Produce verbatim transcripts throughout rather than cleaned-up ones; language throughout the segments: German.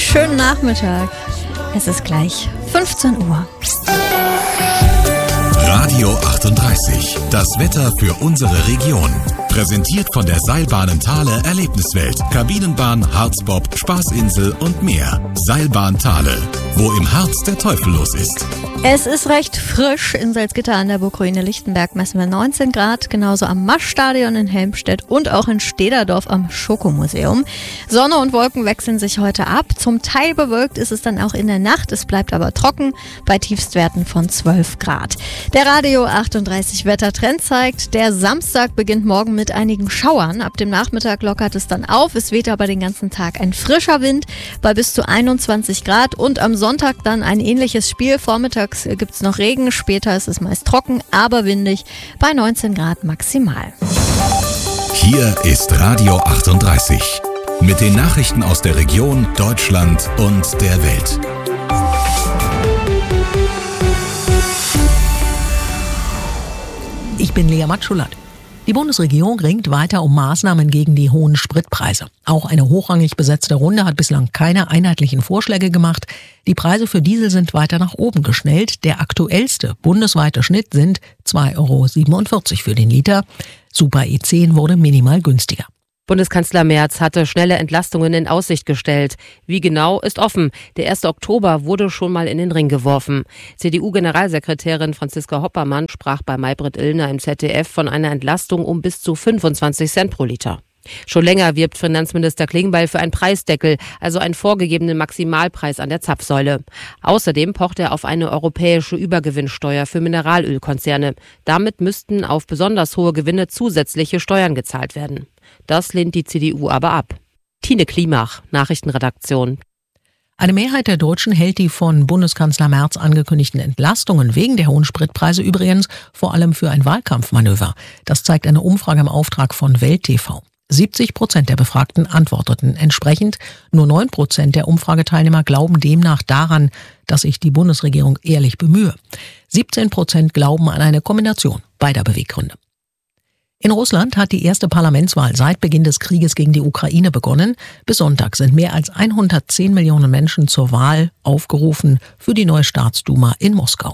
schönen Nachmittag. Es ist gleich fünfzehn Uhr. Radio achtunddreißig, das Wetter für unsere Region. Präsentiert von der Seilbahnen Thale Erlebniswelt, Kabinenbahn, Harzbob, Spaßinsel und mehr. Seilbahn Thale, wo im Harz der Teufel los ist. Es ist recht frisch. In Salzgitter an der Burgruine Lichtenberg messen wir neunzehn Grad, genauso am Maschstadion in Helmstedt und auch in Stederdorf am Schokomuseum. Sonne und Wolken wechseln sich heute ab. Zum Teil bewölkt ist es dann auch in der Nacht. Es bleibt aber trocken bei Tiefstwerten von zwölf Grad. Der Radio achtunddreißig Wettertrend zeigt, der Samstag beginnt morgen mit einigen Schauern. Ab dem Nachmittag lockert es dann auf. Es weht aber den ganzen Tag ein frischer Wind bei bis zu einundzwanzig Grad und am Sonntag dann ein ähnliches Spiel. Vormittags gibt es noch Regen, später ist es meist trocken, aber windig bei neunzehn Grad maximal. Hier ist Radio achtunddreißig mit den Nachrichten aus der Region, Deutschland und der Welt. Ich bin Lea Matschulat. Die Bundesregierung ringt weiter um Maßnahmen gegen die hohen Spritpreise. Auch eine hochrangig besetzte Runde hat bislang keine einheitlichen Vorschläge gemacht. Die Preise für Diesel sind weiter nach oben geschnellt. Der aktuellste bundesweite Schnitt sind zwei Euro siebenundvierzig für den Liter. Super E zehn wurde minimal günstiger. Bundeskanzler Merz hatte schnelle Entlastungen in Aussicht gestellt. Wie genau, ist offen. Der erste Oktober wurde schon mal in den Ring geworfen. C D U-Generalsekretärin Franziska Hoppermann sprach bei Maybrit Illner im Z D F von einer Entlastung um bis zu fünfundzwanzig Cent pro Liter. Schon länger wirbt Finanzminister Klingbeil für einen Preisdeckel, also einen vorgegebenen Maximalpreis an der Zapfsäule. Außerdem pocht er auf eine europäische Übergewinnsteuer für Mineralölkonzerne. Damit müssten auf besonders hohe Gewinne zusätzliche Steuern gezahlt werden. Das lehnt die C D U aber ab. Tine Klimach, Nachrichtenredaktion. Eine Mehrheit der Deutschen hält die von Bundeskanzler Merz angekündigten Entlastungen wegen der hohen Spritpreise übrigens vor allem für ein Wahlkampfmanöver. Das zeigt eine Umfrage im Auftrag von Welt T V. siebzig Prozent der Befragten antworteten entsprechend. Nur neun Prozent der Umfrageteilnehmer glauben demnach daran, dass sich die Bundesregierung ehrlich bemühe. siebzehn Prozent glauben an eine Kombination beider Beweggründe. In Russland hat die erste Parlamentswahl seit Beginn des Krieges gegen die Ukraine begonnen. Bis Sonntag sind mehr als hundertzehn Millionen Menschen zur Wahl aufgerufen für die neue Staatsduma in Moskau.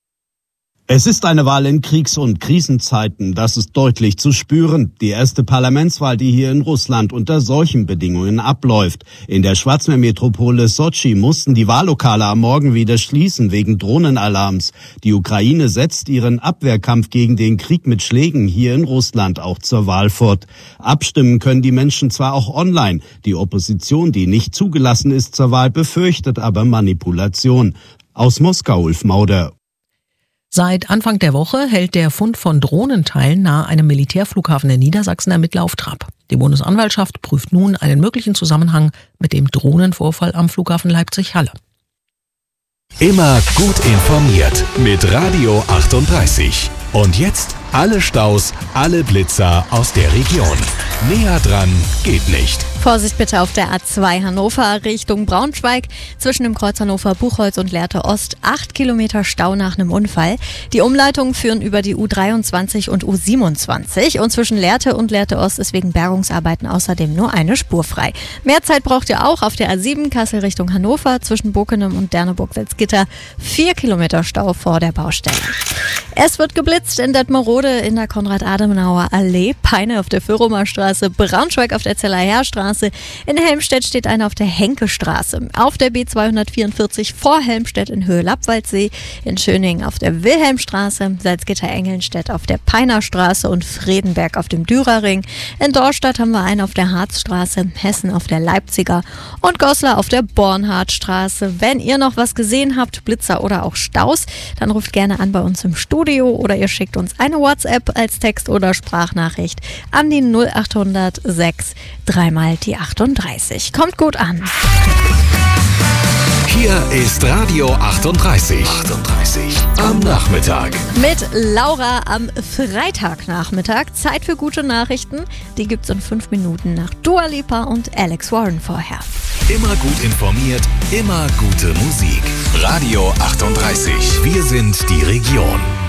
Es ist eine Wahl in Kriegs- und Krisenzeiten, das ist deutlich zu spüren. Die erste Parlamentswahl, die hier in Russland unter solchen Bedingungen abläuft. In der Schwarzmeermetropole Sotschi mussten die Wahllokale am Morgen wieder schließen wegen Drohnenalarms. Die Ukraine setzt ihren Abwehrkampf gegen den Krieg mit Schlägen hier in Russland auch zur Wahl fort. Abstimmen können die Menschen zwar auch online. Die Opposition, die nicht zugelassen ist zur Wahl, befürchtet aber Manipulation. Aus Moskau, Ulf Mauder. Seit Anfang der Woche hält der Fund von Drohnenteilen nahe einem Militärflughafen in Niedersachsen Ermittler auf Trab. Die Bundesanwaltschaft prüft nun einen möglichen Zusammenhang mit dem Drohnenvorfall am Flughafen Leipzig-Halle. Immer gut informiert mit Radio achtunddreißig. Und jetzt alle Staus, alle Blitzer aus der Region. Näher dran geht nicht. Vorsicht bitte auf der A zwei Hannover Richtung Braunschweig. Zwischen dem Kreuz Hannover-Buchholz und Lehrte Ost acht Kilometer Stau nach einem Unfall. Die Umleitungen führen über die U dreiundzwanzig und U siebenundzwanzig. Und zwischen Lehrte und Lehrte Ost ist wegen Bergungsarbeiten außerdem nur eine Spur frei. Mehr Zeit braucht ihr auch auf der A sieben Kassel Richtung Hannover. Zwischen Bokenem und Derneburg-Salzgitter vier Kilometer Stau vor der Baustelle. Es wird geblitzt in Detmerode in der Konrad-Adenauer-Allee, Peine auf der Föhrumer Straße, Braunschweig auf der Zeller-Heer-Straße, in Helmstedt steht einer auf der Henke-Straße, auf der B zweihundertvierundvierzig vor Helmstedt in Höhe Lappwaldsee, in Schöningen auf der Wilhelmstraße, Salzgitter-Engelnstedt auf der Peiner Straße und Fredenberg auf dem Dürerring. In Dorstadt haben wir einen auf der Harzstraße, Hessen auf der Leipziger und Goslar auf der Bornhardtstraße. Wenn ihr noch was gesehen habt, Blitzer oder auch Staus, dann ruft gerne an bei uns im Studio oder ihr schickt uns eine WhatsApp als Text- oder Sprachnachricht an die null acht hundert sechs dreimal die achtunddreißig. Kommt gut an. Hier ist Radio achtunddreißig. achtunddreißig am Nachmittag. Mit Laura am Freitagnachmittag. Zeit für gute Nachrichten. Die gibt's in fünf Minuten nach Dua Lipa und Alex Warren vorher. Immer gut informiert, immer gute Musik. Radio achtunddreißig. Wir sind die Region.